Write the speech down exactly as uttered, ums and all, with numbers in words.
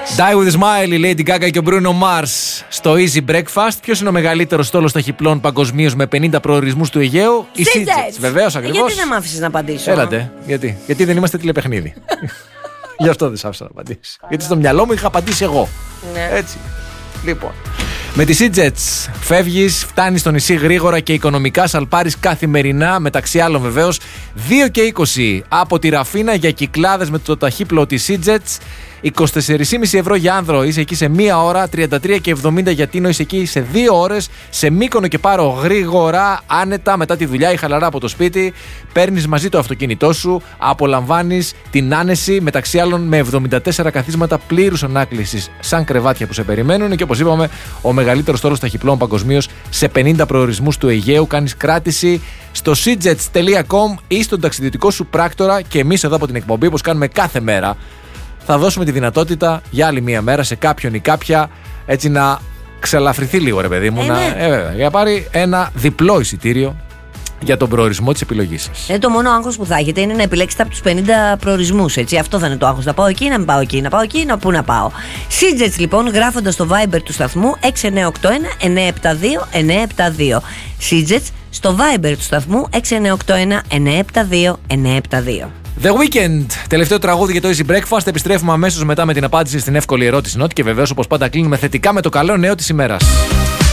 Die with a Smile, η Lady Gaga και ο Bruno Mars στο Easy Breakfast. Ποιος είναι ο μεγαλύτερος στόλος ταχυπλών παγκοσμίως με πενήντα προορισμούς του Αιγαίου? Η Seajets. Βεβαίως, ακριβώς. Γιατί δεν μ' άφησες να απαντήσω? Έλατε. Γιατί, Γιατί δεν είμαστε τηλεπαιχνίδι. Γι' αυτό δεν σ' άφησα να απαντήσει. Γιατί στο μυαλό μου είχα απαντήσει εγώ. Ναι. Έτσι. Λοιπόν. Με τη Seajets φεύγεις, φτάνεις στο νησί γρήγορα και οικονομικά, σαλπάρεις καθημερινά, μεταξύ άλλων βεβαίως δύο και είκοσι από τη Ραφίνα για κυκλάδες με το ταχύπλο της Seajets, είκοσι τέσσερα κόμμα πέντε ευρώ για άνδρο, είσαι εκεί σε μία ώρα, τριάντα τρία και εβδομήντα για Τίνο, είσαι εκεί σε δύο ώρες, σε Μύκονο και Πάρο γρήγορα, άνετα μετά τη δουλειά ή χαλαρά από το σπίτι, παίρνεις μαζί το αυτοκίνητό σου, απολαμβάνεις την άνεση, μεταξύ άλλων με εβδομήντα τέσσερα καθίσματα πλήρους ανάκλησης σαν κρεβάτια που σε περιμένουν και όπως είπαμε ο μεγαλύτερος στόλος ταχυπλών παγκοσμίως σε πενήντα προορισμούς του Αιγαίου. Κάνεις κράτηση στο seajets τελεία com ή στον ταξιδιωτικό σου πράκτορα και εμείς εδώ από την εκπομπή, όπως κάνουμε κάθε μέρα, θα δώσουμε τη δυνατότητα για άλλη μία μέρα σε κάποιον ή κάποια έτσι να ξελαφρυθεί λίγο, ρε παιδί μου, ε, να, ναι. ε, βέβαια, για να πάρει ένα διπλό εισιτήριο για τον προορισμό της επιλογής σας. Ε, το μόνο άγχος που θα έχετε είναι να επιλέξετε από τους πενήντα προορισμούς. Έτσι. Αυτό θα είναι το άγχος. Να πάω εκεί, να μην πάω εκεί, να πάω εκεί, να πού να πάω. Seajets λοιπόν, γράφοντας στο Viber του σταθμού έξι εννιά οκτώ ένα εννιά επτά δύο εννιά επτά δύο. Seajets στο Viber του σταθμού έξι εννιά οκτώ ένα εννιά επτά δύο εννιά επτά δύο. The Weeknd, τελευταίο τραγούδι για το Easy Breakfast. Επιστρέφουμε αμέσως μετά με την απάντηση στην εύκολη ερώτηση Νότι και βεβαίως όπως πάντα κλείνουμε θετικά με το καλό νέο της ημέρας.